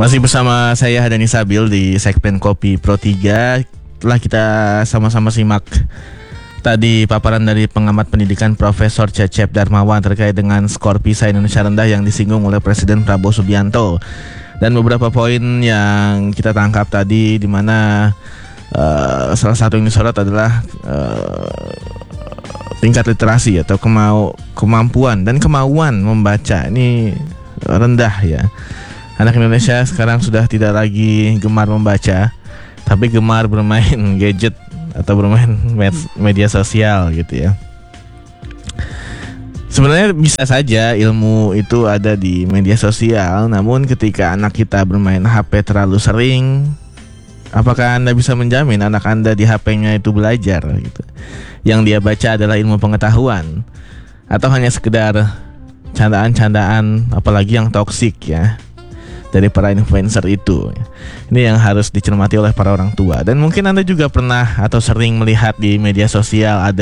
Masih bersama saya Hadani Sabil di segmen Kopi Pro 3. Telah kita sama-sama simak tadi paparan dari pengamat pendidikan Profesor Cecep Darmawan terkait dengan skor PISA Indonesia rendah yang disinggung oleh Presiden Prabowo Subianto. Dan beberapa poin yang kita tangkap tadi, di mana salah satu yang disorot adalah tingkat literasi atau kemampuan dan kemauan membaca ini rendah ya. Anak Indonesia sekarang sudah tidak lagi gemar membaca, tapi gemar bermain gadget atau bermain media sosial gitu ya. Sebenarnya bisa saja ilmu itu ada di media sosial, namun ketika anak kita bermain HP terlalu sering, apakah Anda bisa menjamin anak Anda di HP-nya itu belajar gitu? Yang dia baca adalah ilmu pengetahuan, atau hanya sekedar candaan-candaan, apalagi yang toksik ya, dari para influencer itu. Ini yang harus dicermati oleh para orang tua. Dan mungkin Anda juga pernah atau sering melihat di media sosial ada